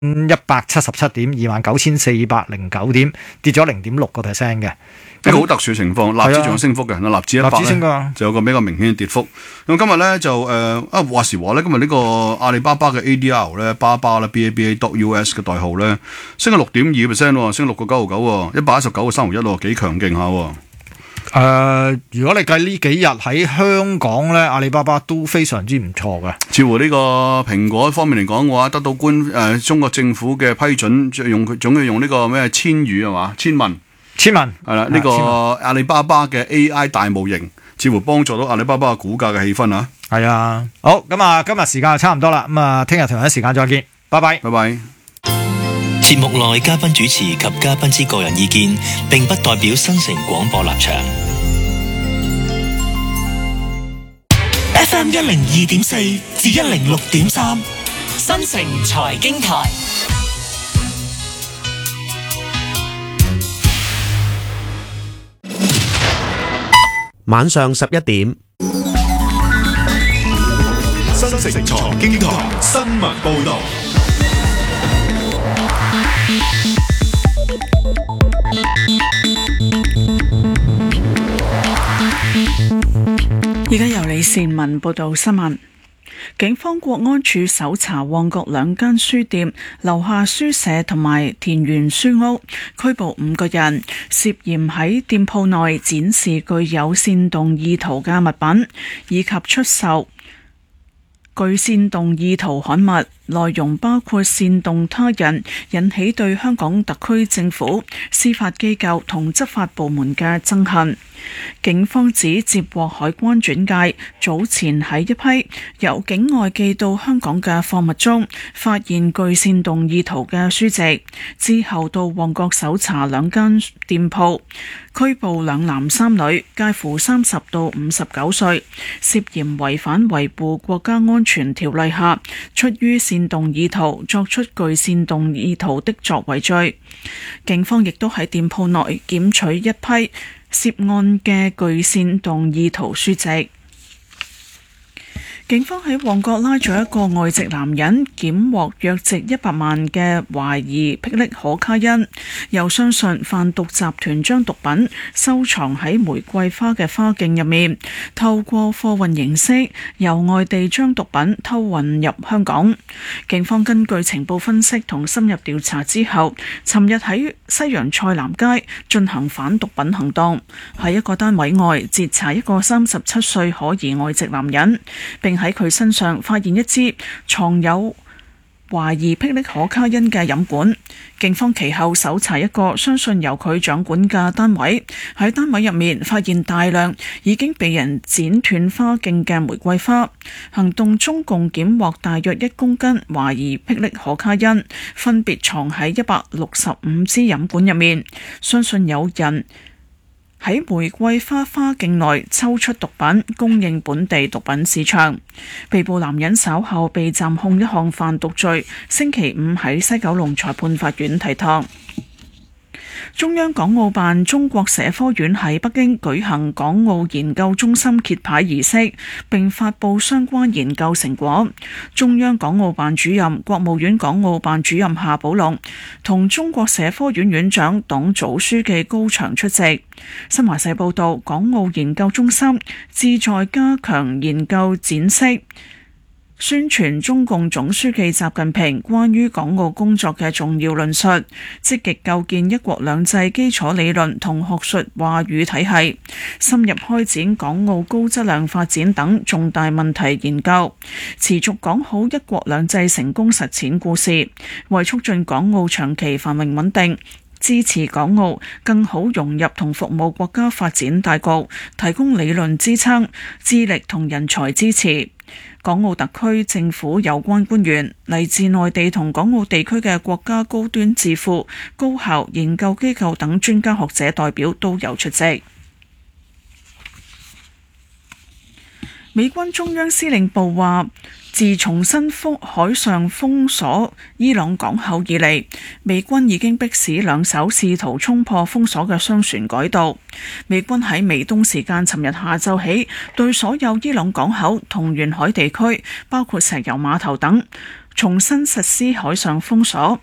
177點，29,409點，跌咗0.6%嘅。 一個好特殊嘅情況，納指仲有升幅嘅，納指100咧就有個比較明顯嘅跌幅。咁今日咧就話時話咧，今日呢個阿里巴巴嘅 ADR 咧，巴巴咧 BABA.US 嘅代號咧，升咗6.2%，升6.995，119個3毫1，幾強勁下。 如果你計呢幾日喺香港咧，阿里巴巴都非常之唔錯嘅。 似乎呢個蘋果方面嚟講嘅話，得到中國政府嘅批准，總要用呢個咩千語係嘛？千文係啦，呢個阿里巴巴嘅 AI 大模型，似乎幫助到阿里巴巴嘅股價嘅氣氛啊。 係啊，好，咁啊，今日時間就差唔多啦，咁啊，聽日同一時間再見，拜拜， 拜拜。 節目內嘉賓主持及嘉賓之個人意見，並不代表新城廣播立場。FM 102.4至106.3，新城財經台。 晚上11點， 新城財經台新聞報道。 而家由李善文報道新聞。警方國安處搜查旺角2間書店、樓下書社同埋田園書屋，拘捕5個人，涉嫌喺店鋪內展示具有煽動意圖嘅物品，以及出售具煽動意圖刊物，內容包括煽動他人引起對香港特區政府、司法機構同執法部門嘅憎恨。警方指接獲海關轉介，早前喺一批由境外寄到香港嘅貨物中發現具煽動意圖嘅書籍，之後到旺角搜查2間店鋪，拘捕2男3女，介乎30到59歲，涉嫌違反維護國家安全條例下出於煽動意圖作出具煽動意圖的作為罪。警方亦都喺店鋪內檢取一批涉案嘅具煽動意圖書籍。警方喺旺角拉咗一個外籍男人，檢獲約值100萬嘅懷疑霹靂可卡因，又相信販毒集團將毒品收藏喺玫瑰花嘅花徑入面，透過貨運形式由外地將毒品偷運入香港。警方根據情報分析同深入調查之後，尋日喺西洋菜南街進行反毒品行動，喺一個單位外截查一個37歲可疑外籍男人，並喺佢身上發現一支藏有懷疑霹靂可卡因嘅飲管。警方其後搜查一個相信由佢掌管嘅單位，喺單位入面發現大量已經被人剪斷花徑嘅玫瑰花。行動中共檢獲大約1公斤懷疑霹靂可卡因，分別藏喺165支飲管入面，相信有人喺玫瑰花花徑內抽出毒品，供應本地毒品市場。被捕男人稍後被暫控一項販毒罪，星期5喺西九龍裁判法院提堂。中央港澳辦中國社科院喺北京舉行港澳研究中心揭牌儀式，並發布相關研究成果。中央港澳辦主任、國務院港澳辦主任夏寶龍同中國社科院院長、黨組書記高翔出席。新華社報道，港澳研究中心旨在加強研究展示，宣傳中共總書記習近平關於港澳工作嘅重要論述，積極構建一國兩制基礎理論同學術話語體系，深入開展港澳高質量發展等重大問題研究，持續講好一國兩制成功實踐故事，為促進港澳長期繁榮穩定，支持港澳更好融入同服務國家發展大局，提供理論支撐、智力同人才支持。港澳特區政府有關官員、嚟自內地同港澳地區嘅國家高端智庫、高校、研究機構等專家學者代表都有出席。美軍中央司令部話，自重新海上封鎖伊朗港口以嚟，美軍已經迫使2艘試圖衝破封鎖嘅商船改道。美軍喺美東時間尋日下晝起，對所有伊朗港口同沿海地區，包括石油碼頭等， 重新實施海上封鎖。